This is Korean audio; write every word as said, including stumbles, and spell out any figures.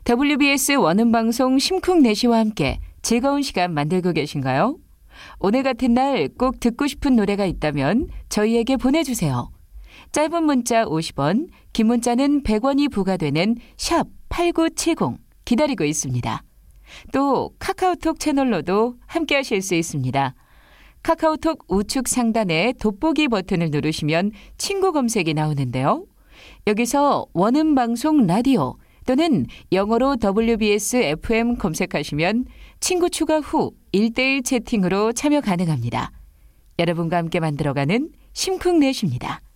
더블유비에스 원음방송 심쿵내시와 함께 즐거운 시간 만들고 계신가요? 오늘 같은 날 꼭 듣고 싶은 노래가 있다면 저희에게 보내주세요. 짧은 문자 오십 원, 긴 문자는 백 원이 부과되는 샵 팔구칠공 기다리고 있습니다. 또 카카오톡 채널로도 함께 하실 수 있습니다. 카카오톡 우측 상단에 돋보기 버튼을 누르시면 친구 검색이 나오는데요. 여기서 원음방송 라디오 또는 영어로 더블유비에스 에프엠 검색하시면 친구 추가 후 일 대일 채팅으로 참여 가능합니다. 여러분과 함께 만들어가는 심쿵넷입니다.